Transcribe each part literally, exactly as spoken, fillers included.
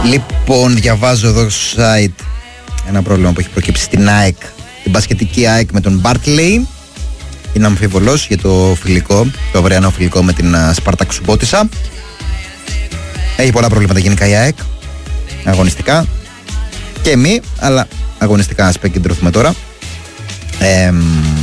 Λοιπόν, διαβάζω εδώ στο site ένα πρόβλημα που έχει προκύψει στην ΑΕΚ, την μπασκετική ΑΕΚ με τον Μπάρτλεϊ. Είναι αμφίβολος για το φιλικό, το αυριανό φιλικό με την Σπάρτακ Σουμπότισσα. Έχει πολλά προβλήματα γενικά η ΑΕΚ, αγωνιστικά και μη, αλλά αγωνιστικά ας επικεντρωθούμε τώρα. Ε,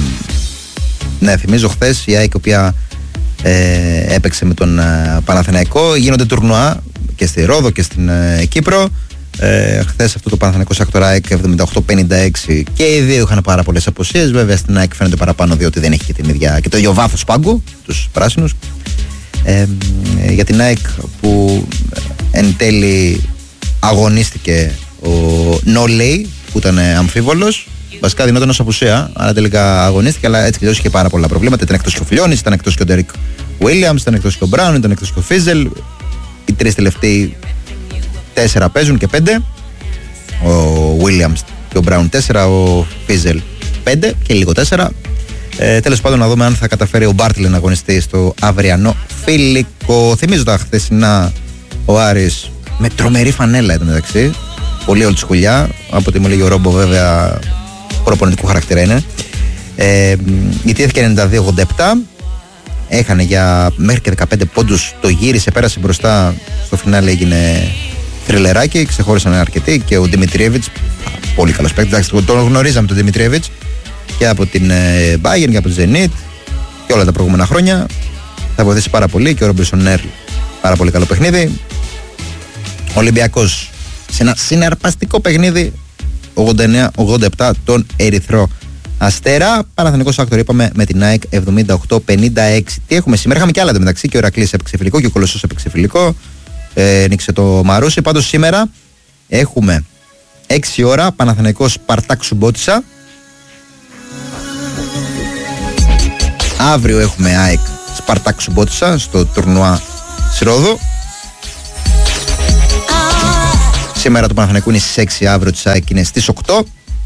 ναι, θυμίζω χθες η ΑΕΚ, η οποία ε, έπαιξε με τον ε, Παναθηναϊκό. Γίνονται τουρνουά και στη Ρόδο και στην ε, Κύπρο. Ε, χθες αυτό το Παναθηναϊκό Σάκτορ ΑΕΚ εβδομήντα οκτώ πενήντα έξι, και οι δύο είχαν πάρα πολλές αποσίες. Βέβαια στην ΑΕΚ φαίνεται παραπάνω, διότι δεν έχει και, την ίδια, και το ίδιο βάθος πάγκου, τους πράσινους. Ε, για την ΑΕΚ που εν τέλει αγωνίστηκε ο Νόλεϊ, που ήταν αμφίβολος. Βασικά δινόταν ως απουσία, αλλά τελικά αγωνίστηκε, αλλά έτσι και τόσο είχε πάρα πολλά προβλήματα. Ήταν εκτός και ο Φιλιώνης, ήταν εκτός και ο Ντέρικ Βίλιαμς, ήταν εκτός και ο Μπράουν, ήταν εκτός και ο Φίζελ. Οι τρεις τελευταίοι τέσσερα παίζουν και πέντε. Ο Βίλιαμς και ο Μπράουν τέσσερα, ο Φίζελ πέντε και λίγο τέσσερα. Ε, τέλος πάντων, να δούμε αν θα καταφέρει ο Μπάρτλεϊ να αγωνιστεί στο αυριανό φιλικό. Θυμίζω τα χθεσινά, ο Άρης με τρομερή φανέλα ήταν μεταξύ. Πολύ όλη σχολιά. Από ό,τι μου λέει ο Ρόμπο, βέβαια προπονητικού χαρακτήρα είναι. Ε, Ιτήθηκε ενενήντα δύο ογδόντα επτά. Έχανε για μέχρι και δεκαπέντε πόντους. Το γύρισε, πέρασε μπροστά. Στο φινάλε έγινε θρυλεράκι. Ξεχώρισαν αρκετοί. Και ο Δημητριέβιτς, πολύ καλός παίκτης. Τον γνωρίζαμε τον Δημητριέβιτς και από την Bayern και από τη Zenit και όλα τα προηγούμενα χρόνια. Θα βοηθήσει πάρα πολύ. Και ο Ρόμπερσον Νέρ, πάρα πολύ καλό παιχνίδι. Ο Ολυμπιακός σε ένα συναρπαστικό παιχνίδι ογδόντα εννέα ογδόντα επτά τον Ερυθρό Αστέρα. Παναθηναϊκός Σάκτορ, είπαμε, με την ΑΕΚ εβδομήντα οκτώ πενήντα έξι. Τι έχουμε σήμερα? Είχαμε και άλλα μεταξύ. Και ο Ηρακλής έπαιξε φιλικό και ο Κολοσσός έπαιξε φιλικό. Ε, νίξε το Μαρούσι. Πάντως σήμερα έχουμε έξι ώρα Παναθηναϊκός Σπαρτάκ Σουμπότισσα. Αύριο έχουμε ΑΕΚ Σπαρτάκ Σουμπότισσα στο τουρνουά Σρόδο. Σήμερα το Παναθηναϊκό είναι στις έξι, αύριο της ΑΕΚ είναι στις οκτώ.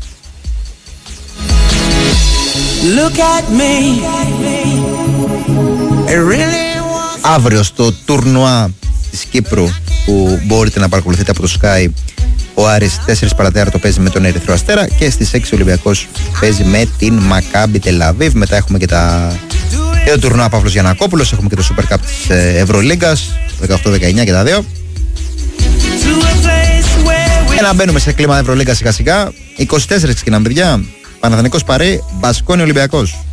Αύριο στο τουρνουά της Κύπρου, που μπορείτε να παρακολουθείτε από το Sky, ο Άρης τέσσερα παρατέταρτο παίζει με τον Ερυθρό Αστέρα και στις έξι ο Ολυμπιακός παίζει με την Μακάμπι Τελαβίβ. Μετά έχουμε και, τα... και το τουρνουά Παύλος Γιαννακόπουλος, έχουμε και το Super Cup της Ευρωλίγκας δεκαοκτώ δεκαεννιά και τα δύο. Και να μπαίνουμε σε κλίμα Ευρωλίγκα σιγά σιγά. είκοσι τέσσερα ξεκινάμε, παιδιά. Παναθηναϊκός Παρί, Μπασκόνι Ολυμπιακός.